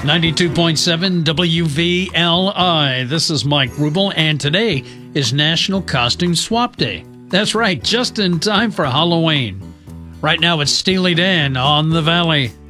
92.7 WVLI. This is Mike Rubel, and today is National Costume Swap Day. That's right, just in time for Halloween. Right now it's Steely Dan on the Valley.